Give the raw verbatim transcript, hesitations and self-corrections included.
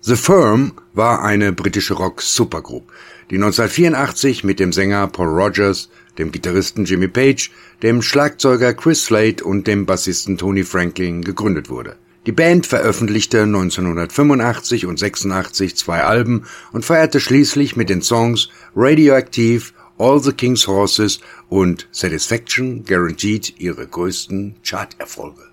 The Firm war eine britische Rock-Supergroup, die neunzehnhundertvierundachtzig mit dem Sänger Paul Rogers, dem Gitarristen Jimmy Page, dem Schlagzeuger Chris Slade und dem Bassisten Tony Franklin gegründet wurde. Die Band veröffentlichte neunzehnhundertfünfundachtzig und sechsundachtzig zwei Alben und feierte schließlich mit den Songs Radioactive, All the King's Horses und Satisfaction Guaranteed ihre größten Charterfolge.